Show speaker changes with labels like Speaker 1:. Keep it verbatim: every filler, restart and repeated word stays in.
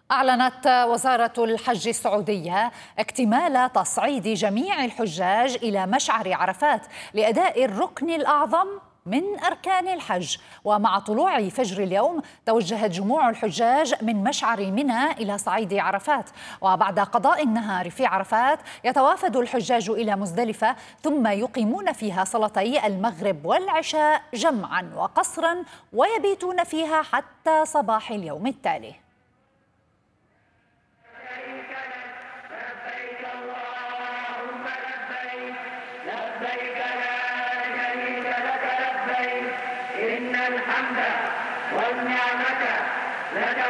Speaker 1: أعلنت وزارة الحج السعودية اكتمال تصعيد جميع الحجاج إلى مشعر عرفات لأداء الركن الأعظم من أركان الحج. ومع طلوع فجر اليوم توجهت جموع الحجاج من مشعر منى إلى صعيد عرفات، وبعد قضاء النهار في عرفات يتوافد الحجاج إلى مزدلفة ثم يقيمون فيها صلاتي المغرب والعشاء جمعا وقصرا ويبيتون فيها حتى صباح اليوم التالي.
Speaker 2: لبيك لا شريك لك لبيك إن الحمد والنعمة لك